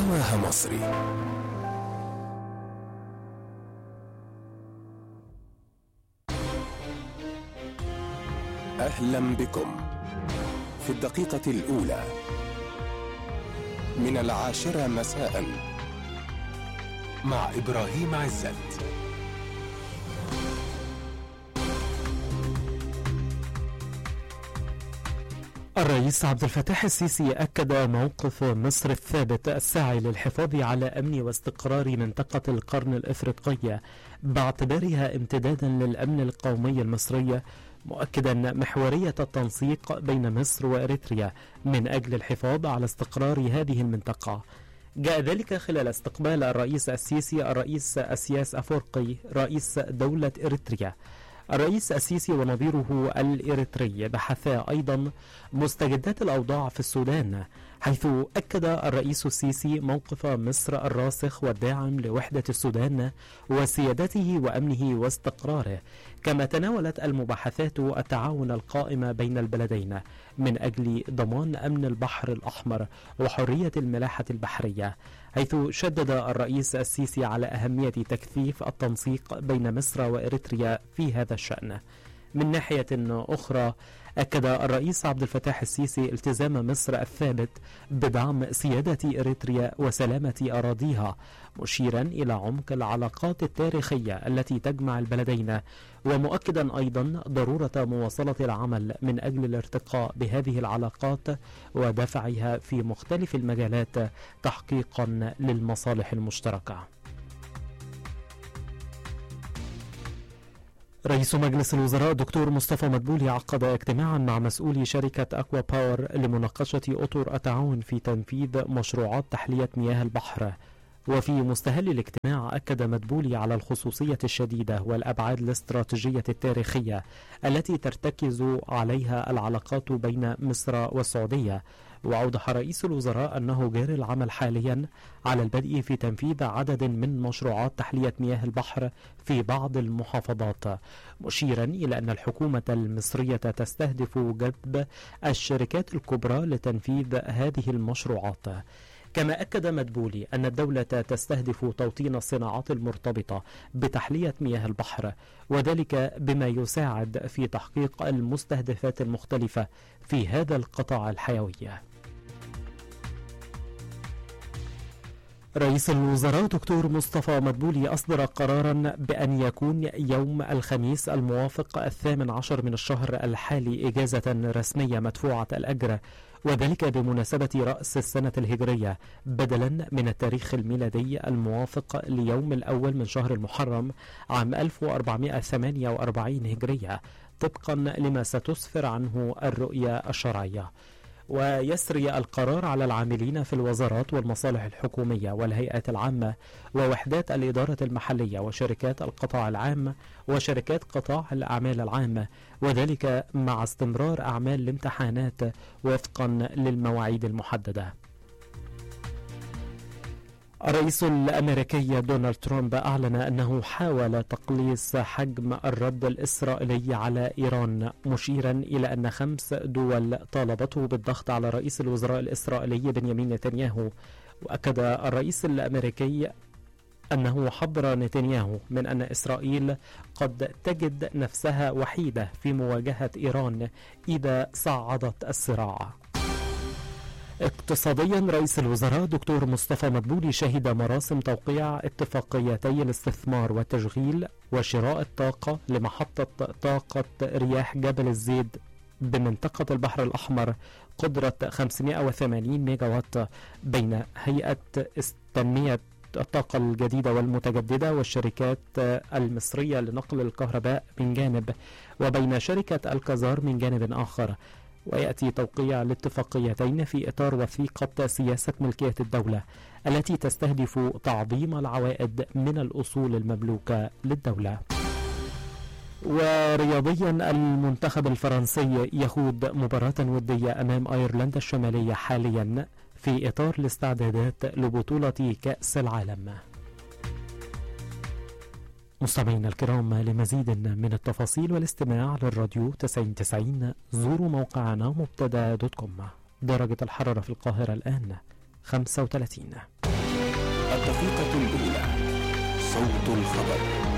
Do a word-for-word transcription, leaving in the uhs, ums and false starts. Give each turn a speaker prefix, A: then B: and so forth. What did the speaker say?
A: هواها مصري. أهلا بكم في الدقيقة الأولى من العاشرة مساء مع إبراهيم عزت.
B: الرئيس عبد الفتاح السيسي أكد موقف مصر الثابت الساعي للحفاظ على أمن واستقرار منطقة القرن الإفريقية باعتبارها امتدادا للأمن القومي المصري، مؤكدا محورية التنسيق بين مصر وإريتريا من أجل الحفاظ على استقرار هذه المنطقة. جاء ذلك خلال استقبال الرئيس السيسي الرئيس أسياس أفورقي رئيس دولة إريتريا. الرئيس السيسي ونظيره الإريتري بحثا أيضا مستجدات الأوضاع في السودان، حيث أكد الرئيس السيسي موقف مصر الراسخ والداعم لوحدة السودان وسيادته وأمنه واستقراره، كما تناولت المباحثات التعاون القائم بين البلدين من أجل ضمان أمن البحر الأحمر وحرية الملاحة البحرية، حيث شدد الرئيس السيسي على أهمية تكثيف التنسيق بين مصر وإريتريا في هذا الشأن. من ناحية أخرى، أكد الرئيس عبد الفتاح السيسي التزام مصر الثابت بدعم سيادة إريتريا وسلامة أراضيها، مشيرا إلى عمق العلاقات التاريخية التي تجمع البلدين، ومؤكدا أيضا ضرورة مواصلة العمل من أجل الارتقاء بهذه العلاقات ودفعها في مختلف المجالات تحقيقا للمصالح المشتركة. رئيس مجلس الوزراء دكتور مصطفى مدبولي عقد اجتماعا مع مسؤولي شركة أكوا باور لمناقشة أطر التعاون في تنفيذ مشروعات تحلية مياه البحر. وفي مستهل الاجتماع أكد مدبولي على الخصوصية الشديدة والأبعاد الاستراتيجية التاريخية التي ترتكز عليها العلاقات بين مصر والسعودية، وأوضح رئيس الوزراء أنه جاري العمل حاليا على البدء في تنفيذ عدد من مشروعات تحلية مياه البحر في بعض المحافظات، مشيرا إلى أن الحكومة المصرية تستهدف جذب الشركات الكبرى لتنفيذ هذه المشروعات. كما أكد مدبولي أن الدولة تستهدف توطين الصناعات المرتبطة بتحلية مياه البحر، وذلك بما يساعد في تحقيق المستهدفات المختلفة في هذا القطاع الحيوي. رئيس الوزراء دكتور مصطفى مدبولي أصدر قرارا بأن يكون يوم الخميس الموافق الثامن عشر من الشهر الحالي إجازة رسمية مدفوعة الأجر، وذلك بمناسبة رأس السنة الهجرية بدلا من التاريخ الميلادي الموافق ليوم الأول من شهر المحرم عام ألف وأربعمائة وثمانية وأربعين هجرية، طبقا لما ستسفر عنه الرؤية الشرعية. ويسري القرار على العاملين في الوزارات والمصالح الحكومية والهيئات العامة ووحدات الإدارة المحلية وشركات القطاع العام وشركات قطاع الأعمال العامة، وذلك مع استمرار أعمال الامتحانات وفقا للمواعيد المحددة. الرئيس الأمريكي دونالد ترامب أعلن أنه حاول تقليص حجم الرد الإسرائيلي على إيران، مشيرا إلى أن خمس دول طالبته بالضغط على رئيس الوزراء الإسرائيلي بنيامين نتنياهو. وأكد الرئيس الأمريكي أنه حذر نتنياهو من أن إسرائيل قد تجد نفسها وحيدة في مواجهة إيران إذا صعدت الصراع. اقتصاديا، رئيس الوزراء دكتور مصطفى مدبولي شهد مراسم توقيع اتفاقيتي الاستثمار والتشغيل وشراء الطاقة لمحطة طاقة رياح جبل الزيد بمنطقة البحر الأحمر قدرة خمسمائة وثمانين ميجا وات بين هيئة تنمية الطاقة الجديدة والمتجددة والشركات المصرية لنقل الكهرباء من جانب، وبين شركة الكازار من جانب آخر. ويأتي توقيع الاتفاقيتين في إطار وثيقة سياسة ملكية الدولة التي تستهدف تعظيم العوائد من الأصول المملوكة للدولة. ورياضيا، المنتخب الفرنسي يخوض مباراة ودية أمام أيرلندا الشمالية حاليا في إطار الاستعدادات لبطولة كأس العالم. مستمعينا الكرام، لمزيد من التفاصيل والاستماع للراديو تسعين تسعين زوروا موقعنا مبتدا دوت كوم. درجة الحرارة في القاهرة الآن خمسة وثلاثين.
A: الدقيقة الأولى. صوت الخبر.